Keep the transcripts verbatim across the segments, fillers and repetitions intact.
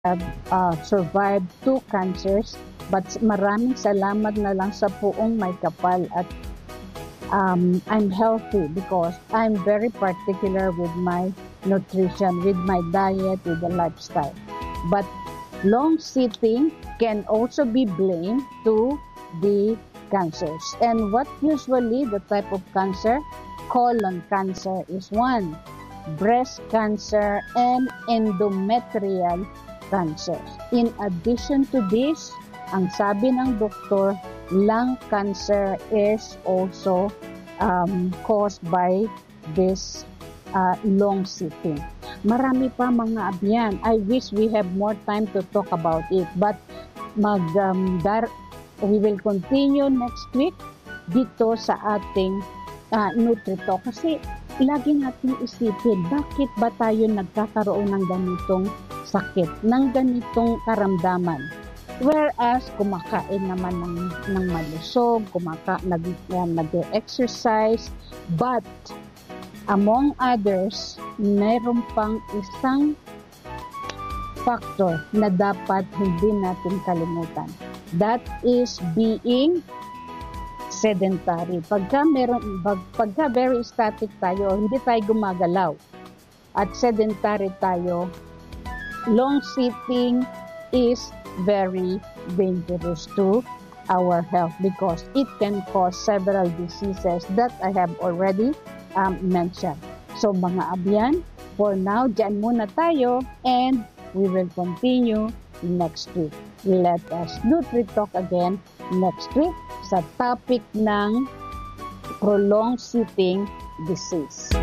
have uh, survived two cancers, but maraming salamat na lang sa Poong May Kapal at um, I'm healthy because I'm very particular with my nutrition, with my diet, with the lifestyle. But long sitting can also be blamed to the cancers. And what usually the type of cancer? Colon cancer is one, breast cancer, and endometrial cancer. In addition to this, ang sabi ng doktor, lung cancer is also um, caused by this uh, long sitting. Marami pa mga abyan. I wish we have more time to talk about it. But mag, um, dar, we will continue next week dito sa ating uh, NutriTalk. Kasi lagi natin isipin, bakit ba tayo nagkakaroon ng ganitong sakit, ng ganitong karamdaman? Whereas, kumakain naman ng, ng malusog, kumaka, nag, nag-exercise, but among others, meron pang isang factor na dapat hindi natin kalimutan. That is being sedentary. Pagka, meron, pag, pagka very static tayo, hindi tayo gumagalaw, at sedentary tayo, long sitting is very dangerous to our health because it can cause several diseases that I have already um, mentioned. So mga abyan, for now, dyan muna tayo and we will continue next week. Let us NutriTalk again next week sa topic ng prolonged sitting disease.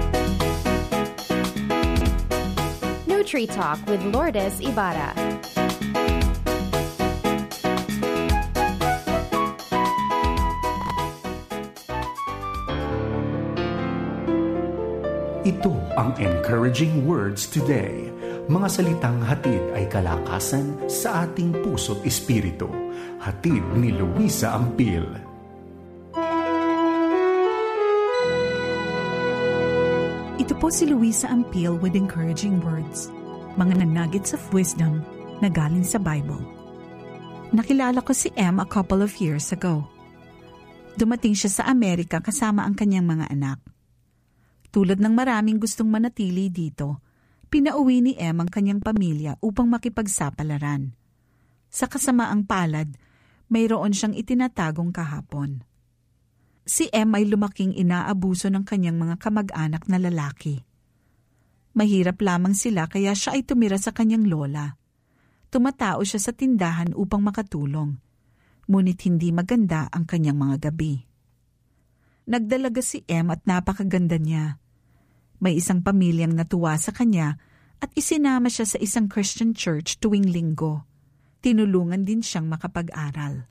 NutriTalk with Lourdes Ibarra. Ito ang Encouraging Words Today. Mga salitang hatid ay kalakasan sa ating puso't espiritu. Hatid ni Luisa Ampil. Ito po si Luisa Ampil with Encouraging Words. Mga nuggets of wisdom na galing sa Bible. Nakilala ko si Em a couple of years ago. Dumating siya sa Amerika kasama ang kanyang mga anak. Tulad ng maraming gustong manatili dito, pinauwi ni Em ang kanyang pamilya upang makipagsapalaran. Sa kasamaang palad, mayroon siyang itinatagong kahapon. Si Em ay lumaking inaabuso ng kanyang mga kamag-anak na lalaki. Mahirap lamang sila kaya siya ay tumira sa kanyang lola. Tumatao siya sa tindahan upang makatulong, ngunit hindi maganda ang kanyang mga gabi. Nagdalaga si Em at napakaganda niya. May isang pamilyang natuwa sa kanya at isinama siya sa isang Christian church tuwing linggo. Tinulungan din siyang makapag-aral.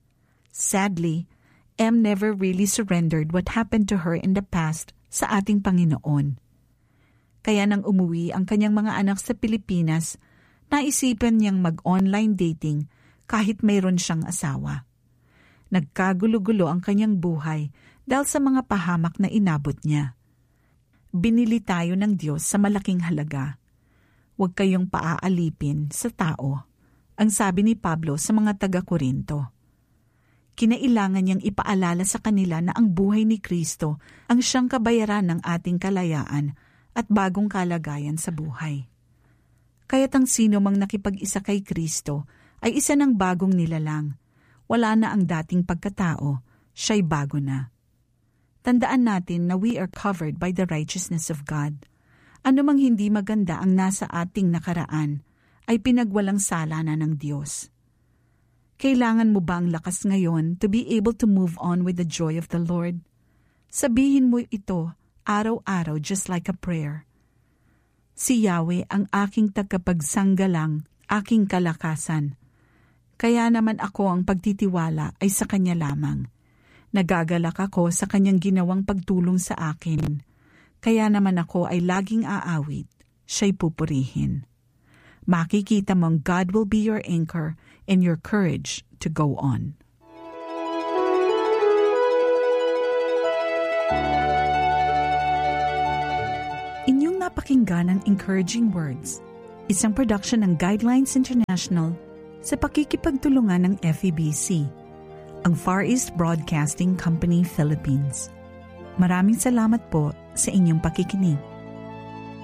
Sadly, Em never really surrendered what happened to her in the past sa ating Panginoon. Kaya nang umuwi ang kanyang mga anak sa Pilipinas, naisipan niyang mag-online dating kahit mayroon siyang asawa. Nagkagulo-gulo ang kanyang buhay dahil sa mga pahamak na inabot niya. Binili tayo ng Diyos sa malaking halaga. Huwag kayong paaalipin sa tao, ang sabi ni Pablo sa mga taga-Korinto. Kinailangan niyang ipaalala sa kanila na ang buhay ni Kristo ang siyang kabayaran ng ating kalayaan at bagong kalagayan sa buhay. Kaya't ang sino mang nakipag-isa kay Kristo ay isa ng bagong nilalang. Wala na ang dating pagkatao, siya'y bago na. Tandaan natin na we are covered by the righteousness of God. Ano mang hindi maganda ang nasa ating nakaraan, ay pinagwalang sala na ng Diyos. Kailangan mo ba ang lakas ngayon to be able to move on with the joy of the Lord? Sabihin mo ito araw-araw just like a prayer. Si Yahweh ang aking tagapagsanggalang, aking kalakasan. Kaya naman ako ang pagtitiwala ay sa Kanya lamang. Nagagalak ako sa Kanyang ginawang pagtulong sa akin. Kaya naman ako ay laging aawit, siya'y pupurihin. Makikita mong God will be your anchor and your courage to go on. Inyong napakinggan ang encouraging words isang production ng Guidelines International sa pakikipagtulungan ng F E B C, ang Far East Broadcasting Company, Philippines. Maraming salamat po sa inyong pakikinig.